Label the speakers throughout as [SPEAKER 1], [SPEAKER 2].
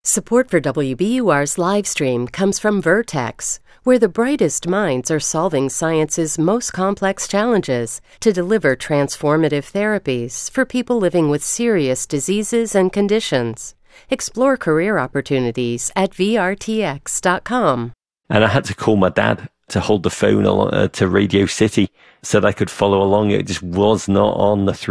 [SPEAKER 1] Support for WBUR's live stream comes from Vertex, where the brightest minds are solving science's most complex challenges to deliver transformative therapies for people living with serious diseases and conditions. Explore career opportunities at vrtx.com.
[SPEAKER 2] And I had to call my dad to hold the phone to Radio City so that I could follow along. It just was not on the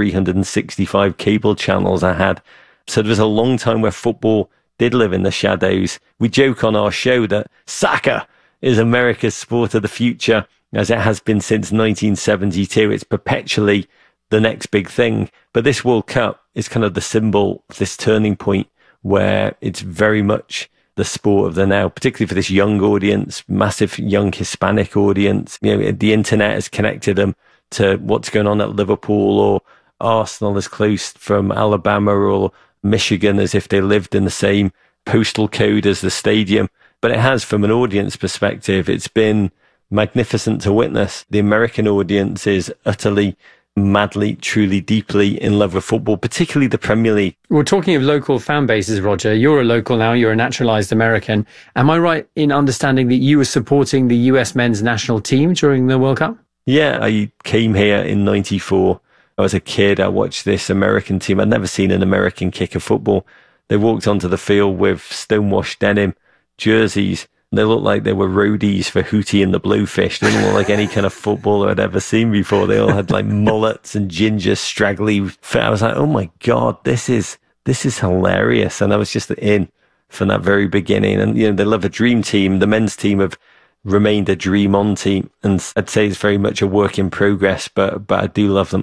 [SPEAKER 2] 365 cable channels I had. So there was a long time where football did live in the shadows. We joke on our show that soccer is America's sport of the future, as it has been since 1972. It's perpetually the next big thing. But this World Cup is kind of the symbol of this turning point where it's very much the sport of the now, particularly for this young audience, massive young Hispanic audience. You know, the internet has connected them to what's going on at Liverpool, or Arsenal is close from Alabama or Michigan as if they lived in the same postal code as the stadium. But it has, from an audience perspective, it's been magnificent to witness. The American audience is utterly, madly, truly, deeply in love with football, particularly the Premier League.
[SPEAKER 3] Well, talking of local fan bases, Roger, you're a local now, you're a naturalised American. Am I right in understanding that you were supporting the US men's national team during the World Cup?
[SPEAKER 2] Yeah, I came here in 94. I was a kid. I watched this American team. I'd never seen an American kick a football. They walked onto the field with stonewashed denim jerseys. They looked like they were roadies for Hootie and the Blowfish. They didn't look like any kind of footballer I'd ever seen before. They all had like mullets and ginger, straggly fit. I was like, oh my God, this is hilarious. And I was just in from that very beginning. And, you know, they love a dream team. The men's team have remained a dream on team. And I'd say it's very much a work in progress, but I do love them.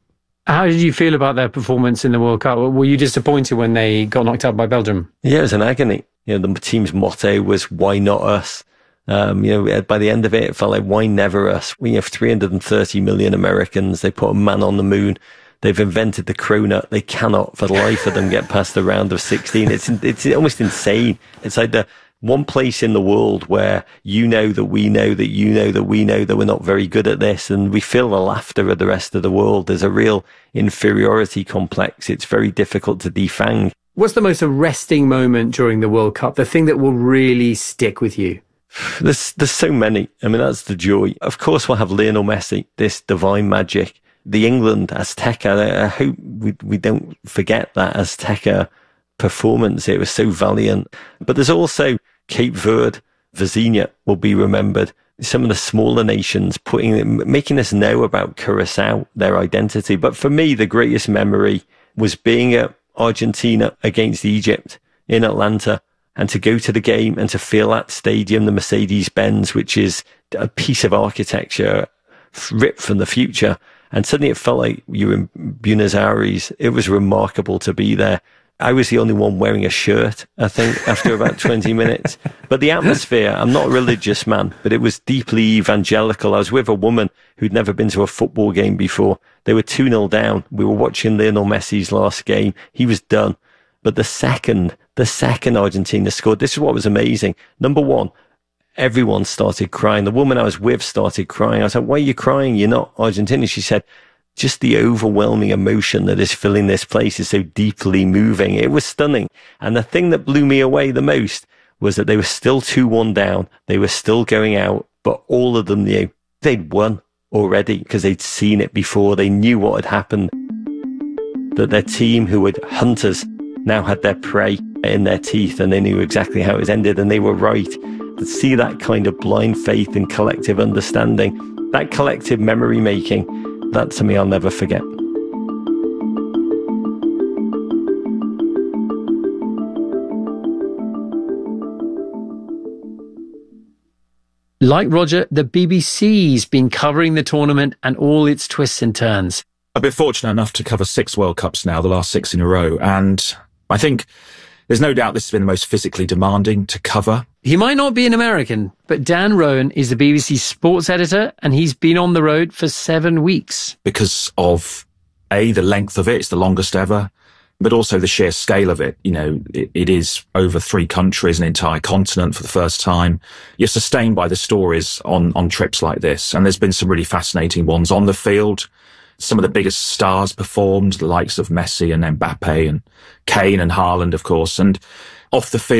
[SPEAKER 3] How did you feel about their performance in the World Cup? Were you disappointed when they got knocked out by Belgium?
[SPEAKER 2] Yeah, it was an agony. You know, the team's motto was, why not us? You know, by the end of it, it felt like, why never us? We have 330 million Americans. They put a man on the moon. They've invented the cronut. They cannot, for the life of them, get past the round of 16. It's almost insane. It's like the one place in the world where you know that we know that you know that we know that we're not very good at this, and we feel the laughter of the rest of the world. There's a real inferiority complex. It's very difficult to defang.
[SPEAKER 3] What's the most arresting moment during the World Cup? The thing that will really stick with you?
[SPEAKER 2] There's so many. I mean, that's the joy. Of course, we'll have Lionel Messi, this divine magic. The England Azteca, I hope we don't forget that Azteca performance. It was so valiant. But there's also Cape Verde, Vizinha will be remembered. Some of the smaller nations making us know about Curaçao, their identity. But for me, the greatest memory was being at Argentina against Egypt in Atlanta, and to go to the game and to feel that stadium, the Mercedes-Benz, which is a piece of architecture ripped from the future. And suddenly it felt like you were in Buenos Aires. It was remarkable to be there. I was the only one wearing a shirt, I think, after about 20 minutes. But the atmosphere, I'm not a religious man, but it was deeply evangelical. I was with a woman who'd never been to a football game before. They were 2-0 down. We were watching Lionel Messi's last game. He was done. But the second Argentina scored, this is what was amazing. Number one, everyone started crying. The woman I was with started crying. I was like, why are you crying? You're not Argentinian. She said, just the overwhelming emotion that is filling this place is so deeply moving. It was stunning. And the thing that blew me away the most was that they were still 2-1 down. They were still going out, but all of them knew they'd won already because they'd seen it before. They knew what had happened, that their team, who were hunters, now had their prey in their teeth, and they knew exactly how it was ended, and they were right. To see that kind of blind faith and collective understanding, that collective memory making, that's something I'll never forget.
[SPEAKER 3] Like Roger, the BBC's been covering the tournament and all its twists and turns.
[SPEAKER 4] I've been fortunate enough to cover 6 World Cups now, the last 6 in a row, and I think there's no doubt this has been the most physically demanding to cover.
[SPEAKER 3] He might not be an American, but Dan Rowan is the BBC's sports editor, and he's been on the road for 7 weeks.
[SPEAKER 4] Because of, A, the length of it, it's the longest ever, but also the sheer scale of it. You know, it is over 3 countries, an entire continent for the first time. You're sustained by the stories on trips like this, and there's been some really fascinating ones on the field. Some of the biggest stars performed, the likes of Messi and Mbappe and Kane and Haaland, of course. And off the field